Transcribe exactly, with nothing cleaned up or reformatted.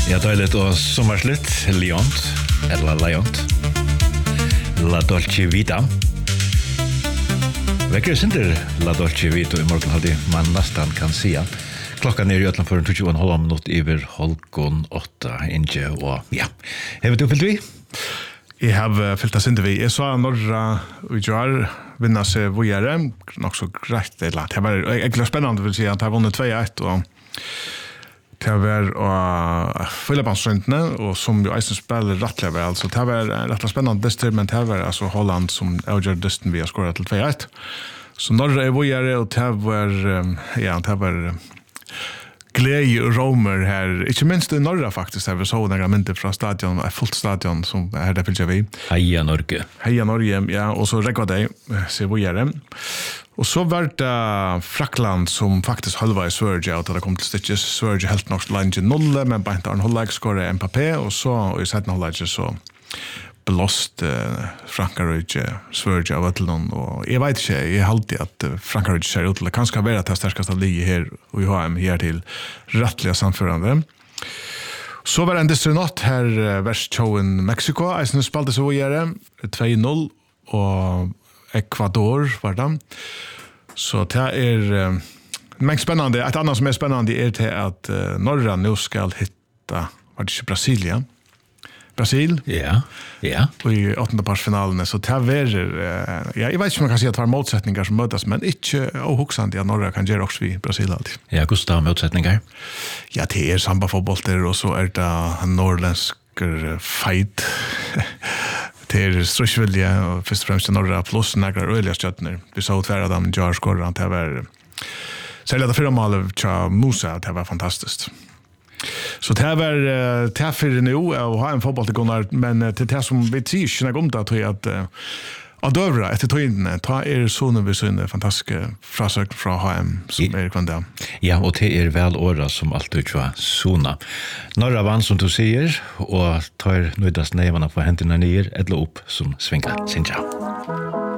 Ja, deiligt og sommarslutt, Liont, eller Liont, La Dolce Vita. Vekker sinter La Dolce Vita i morgen hadde man nesten kan si. Klokkan er i øtland for en tjueto og en halv minutt iver holgon åtta inje, og ja. Har du fyllt vi? Jeg har fyllt det sinter vi. Jeg sa Norra Ujar vinna seg vågjere, nok så greit det lagt. Det var egentlig spennende, vil si, at jeg har vunnet två ett, og det var og Filipansrøntene, og som jo eisen spiller rettelig var, altså det var rettelig spennende dyster, men det var altså Holland som avgjør dysten vi har skåret til två ett. Så Norra er vågjere, og det var, ja, det var glede og romer her, ikke minst i Norra faktisk, der vi så noen mynter fra stadion, et fullt stadion som er det fyllt vi. Heia Norge. Heia Norge, ja, og så rekva deg, se vågjere. Og så var det Frakland som faktisk halva i Sverige, og da det kom til stykket, Sverige helt nok langt i nulle, men bare en halvleg skåret M P P, og så og i setten halvleg så blåst uh, Frankrike Sverige av Øtland, og jeg vet ikke, jeg halte at uh, Frankrike ser ut til det kanskje være det sterkeste lige her, og vi har her til rettlige samførende. Så var det en distrinott her, uh, verstjoen Mexico, eisen spalte seg å gjøre, två noll, og Ecuador var det. Så det er uh, men spännande. Ett annat som är spännande är till att uh, Norra nu ska hitta var det inte Brasilia. Brasil. Ja. Ja. Och i åttondepartsfinalen så det är uh, ja, jag vet inte om man kan säga att det var motsättningar som mötas, men inte ohuxande att Norra kan göra också vi Brasil alltid. Ja, Gustav motsättningar. Ja, det är samba fotboll och så är det norrländsk fight. Det är strussvilja och först och främst Norra plus några öliga stöttner. Vi såg tvära dem George Gordon, det var särskilt det förra målet av Musa, det var fantastiskt. Så det var det för nu och ha en fotboll till Gunnar, men till det som vi ser snacka om det tror jag att av dövra efter tiden ta er sonen vid sin fantastiska frasök från H M som är kvar där. Ja, och det är väl åra som alltid var sona. Norra vann som du säger och tar nöjdast nävarna på händerna ner eller upp som svingar sinja.